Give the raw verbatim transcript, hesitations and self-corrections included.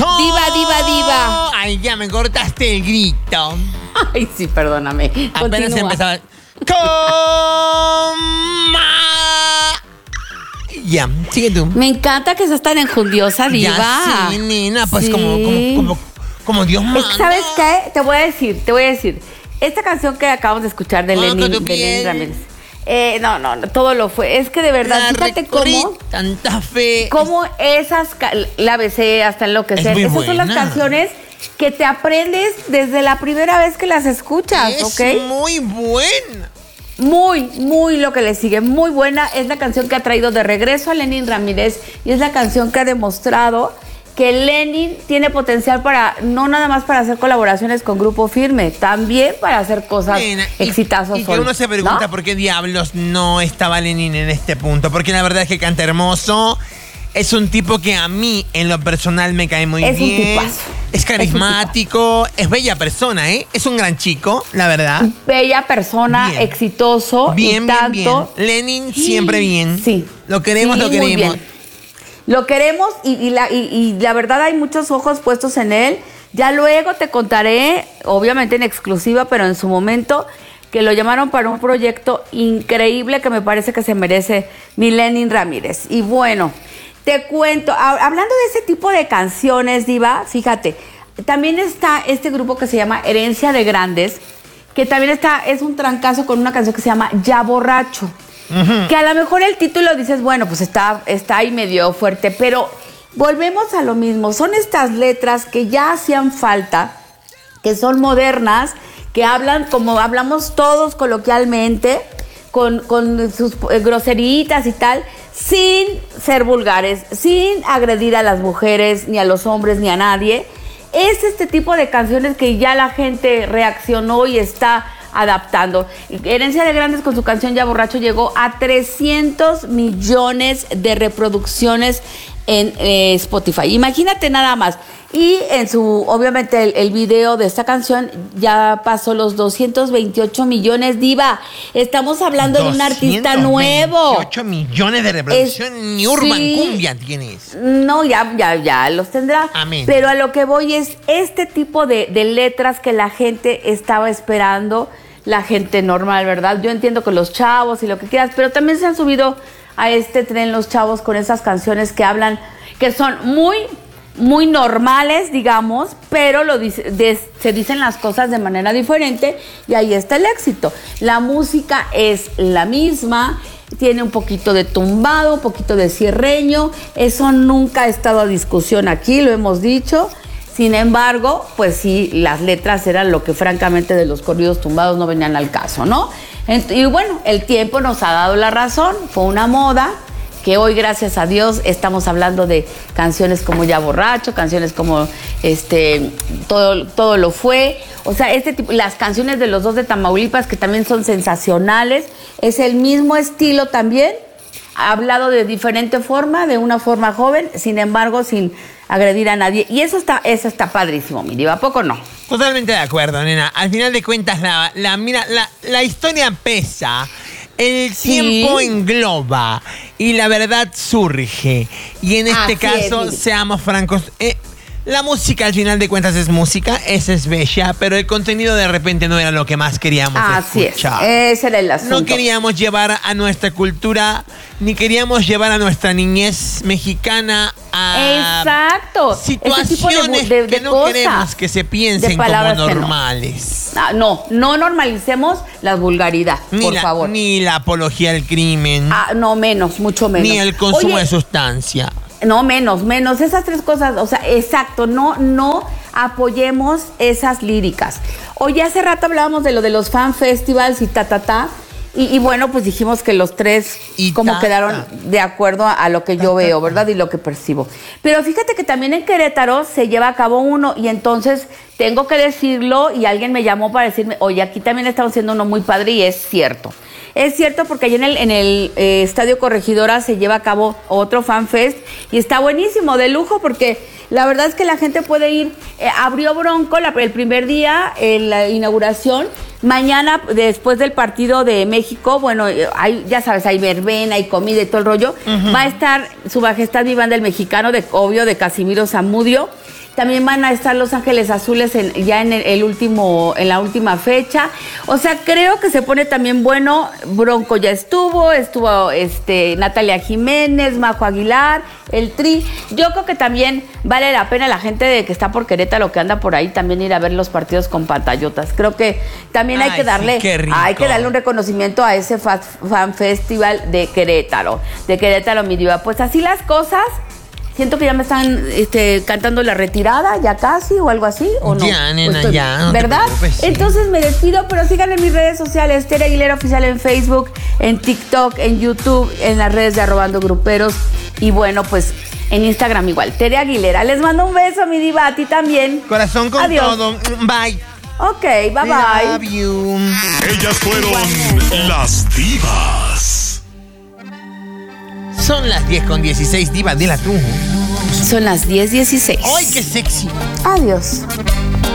Diva, diva, diva. Ay, ya me cortaste el grito. Ay, sí, perdóname. Apenas Continúa. empezaba. Coma. Ya, sigue tú. Me encanta que seas tan enjundiosa, diva. Ya, sí, nena, pues Sí. como, como, como, como Dios Es manda. que, ¿sabes qué? Te voy a decir, te voy a decir. Esta canción que acabamos de escuchar de Ah, Lenin, con tu de piel. Lenin Ramírez. Eh, no, no, no, todo lo fue. Es que de verdad, La fíjate recorrí, cómo, tanta fe. cómo esas, ca- la besé hasta enloquecer. Es muy Esas son las buena. canciones que te aprendes desde la primera vez que las escuchas, Es ¿ok? muy buena. Muy, muy lo que le sigue, muy buena. Es la canción que ha traído de regreso a Lenin Ramírez y es la canción que ha demostrado que Lenin tiene potencial para, no nada más para hacer colaboraciones con Grupo Firme, también para hacer cosas Nena, y- exitosas. Y, que solo, uno se pregunta ¿no? por qué diablos no estaba Lenin en este punto. Porque la verdad es que canta hermoso. Es un tipo que a mí, en lo personal, me cae muy Es un bien. tipazo. Es carismático. Es, bella persona, ¿eh? Es un gran chico, la verdad. Bella persona, Bien. exitoso Bien, y bien, tanto. bien. Lenin siempre bien. Sí. Lo queremos, Sí, lo muy queremos. bien. Lo queremos y, y la, y, y la verdad hay muchos ojos puestos en él. Ya luego te contaré, obviamente en exclusiva, pero en su momento, que lo llamaron para un proyecto increíble que me parece que se merece mi Lenin Ramírez. Y bueno, te cuento, a- hablando de ese tipo de canciones, diva, fíjate, también está este grupo que se llama Herencia de Grandes, que también está, es un trancazo con una canción que se llama Ya Borracho. Que a lo mejor el título dices, bueno, pues está, está ahí medio fuerte, pero volvemos a lo mismo. Son estas letras que ya hacían falta, que son modernas, que hablan como hablamos todos coloquialmente, con, con sus eh, groseritas y tal, sin ser vulgares, sin agredir a las mujeres, ni a los hombres, ni a nadie. Es este tipo de canciones que ya la gente reaccionó y está adaptando. Herencia de Grandes con su canción Ya Borracho llegó a trescientos millones de reproducciones en eh, Spotify. Imagínate nada más. Y en su, obviamente, el, el video de esta canción ya pasó los doscientos veintiocho millones, diva. Estamos hablando de un artista nuevo. doscientos veintiocho millones de reproducciones. Es- Ni Urban sí. Cumbia tienes. No, ya, ya, ya los tendrá. Amén. Pero a lo que voy es este tipo de, de letras que la gente estaba esperando, la gente normal, ¿verdad? Yo entiendo que los chavos y lo que quieras, pero también se han subido a este tren los chavos con esas canciones que hablan, que son muy, muy normales, digamos, pero lo dice, de- se dicen las cosas de manera diferente y ahí está el éxito. La música es la misma. Tiene un poquito de tumbado, un poquito de cierreño. Eso nunca ha estado a discusión aquí, lo hemos dicho. Sin embargo, pues sí, las letras eran lo que francamente de los corridos tumbados no venían al caso, ¿no? Ent- y bueno, el tiempo nos ha dado la razón. Fue una moda que hoy, gracias a Dios, estamos hablando de canciones como Ya Borracho, canciones como este todo, todo lo fue. O sea, este tipo, las canciones de los dos de Tamaulipas, que también son sensacionales, es el mismo estilo también, hablado de diferente forma, de una forma joven, sin embargo, sin agredir a nadie. Y eso está, eso está padrísimo, mi diva, ¿a poco no? Totalmente de acuerdo, nena. Al final de cuentas, la, la, mira, la, la historia pesa. El Sí. tiempo engloba y la verdad surge. Y en este Así caso, es, Mili. seamos francos, eh, la música al final de cuentas es música, esa es bella, pero el contenido de repente no era lo que más queríamos Así escuchar. es, ese era el asunto. No queríamos llevar a nuestra cultura, ni queríamos llevar a nuestra niñez mexicana a Exacto. Ese tipo de situaciones mu- de- de que no cosas, queremos que se de piensen como palabras que no. normales. Ah, no, no normalicemos la vulgaridad, Ni por la, favor. ni la apología al crimen, Ah, no, menos, mucho menos. ni el consumo Oye, de sustancia. No, menos, menos. Esas tres cosas, o sea, exacto, no, no apoyemos esas líricas. Oye, hace rato hablábamos de lo de los fan festivals y ta, ta, ta. Y, y bueno, pues dijimos que los tres Y como ta, quedaron ta. de acuerdo a, a lo que yo veo, ¿verdad? Y lo que percibo. Pero fíjate que también en Querétaro se lleva a cabo uno y entonces tengo que decirlo y alguien me llamó para decirme, oye, aquí también estamos haciendo uno muy padre y es cierto. Es cierto porque allí en el, en el eh, Estadio Corregidora se lleva a cabo otro Fan Fest y está buenísimo, de lujo, porque la verdad es que la gente puede ir. Eh, abrió Bronco la- el primer día, en la inauguración. Mañana, después del partido de México, bueno, eh, hay, ya sabes, hay verbena, hay comida y todo el rollo. Va a estar Su Majestad mi Banda el Mexicano, de, obvio, de Casimiro Zamudio. También van a estar Los Ángeles Azules en, ya en el, el último, en la última fecha. O sea, creo que se pone también bueno. Bronco ya estuvo, estuvo este, Natalia Jiménez, Majo Aguilar, el Tri. Yo creo que también vale la pena la gente de que está por Querétaro, que anda por ahí, también ir a ver los partidos con pantallotas. Creo que también hay Ay, que darle, sí, qué rico. hay que darle un reconocimiento a ese fa- fan festival de Querétaro, de Querétaro, mi diva. Pues así las cosas. Siento que ya me están este, cantando la retirada, ya casi, o algo así, ¿o no? Ya, nena, Pues, ya, no te ¿verdad? preocupes, sí. Entonces me despido, pero síganme en mis redes sociales, Tere Aguilera Oficial en Facebook, en TikTok, en YouTube, en las redes de Arrobando Gruperos, y bueno, pues en Instagram igual, Tere Aguilera. Les mando un beso, mi diva, a ti también. Corazón con Adiós. todo. Bye. Ok, bye bye. Love you. Ellas fueron las divas. Son las diez con dieciséis, diva, dila tú. Son las diez dieciséis. ¡Ay, qué sexy! Adiós.